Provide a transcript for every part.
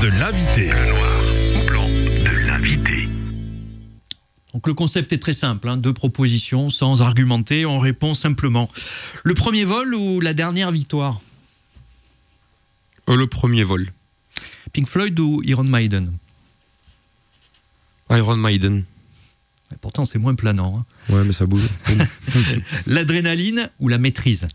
de l'invité. Le noir au blanc de l'invité. Donc le concept est très simple, 2 propositions sans argumenter, on répond simplement. Le premier vol ou la dernière victoire? Le premier vol. Pink Floyd ou Iron Maiden? Iron Maiden. Et pourtant c'est moins planant. Ouais, mais ça bouge. L'adrénaline ou la maîtrise?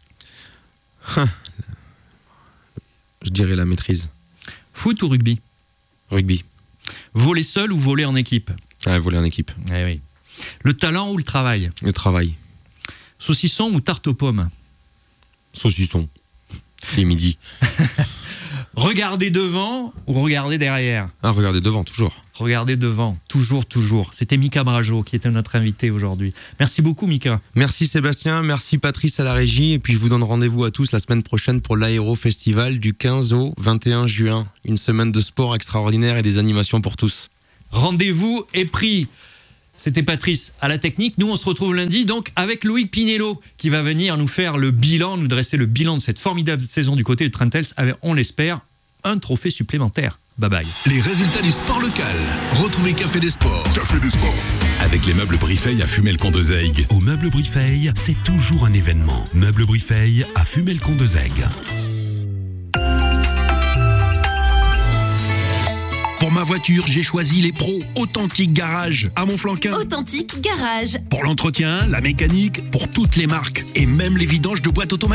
Je dirais la maîtrise. Foot ou rugby? Rugby. Voler seul ou voler en équipe? Voler en équipe. Eh oui. Le talent ou le travail? Le travail. Saucisson ou tarte aux pommes? Saucisson. C'est midi. Regarder devant ou regarder derrière? Regardez devant, toujours. Regarder devant, toujours, toujours. C'était Mika Brajo qui était notre invité aujourd'hui. Merci beaucoup Mika. Merci Sébastien, merci Patrice à la régie. Et puis je vous donne rendez-vous à tous la semaine prochaine pour l'Aéro Festival du 15 au 21 juin. Une semaine de sport extraordinaire et des animations pour tous. Rendez-vous est pris. C'était Patrice à la technique. Nous, on se retrouve lundi donc avec Loïc Pinello qui va venir nous faire le bilan, nous dresser le bilan de cette formidable saison du côté de Trentels avec, on l'espère, un trophée supplémentaire. Bye bye. Les résultats du sport local. Retrouvez Café des Sports. Café des Sports. Avec les meubles Brifeil à Fumel-Condezègue. Au Meuble Brifeil, c'est toujours un événement. Meuble Brifeil à Fumel-Condezègue. Pour ma voiture, j'ai choisi les pros Authentique Garage à Montflanquin. Authentique Garage. Pour l'entretien, la mécanique, pour toutes les marques et même les vidanges de boîtes automatiques.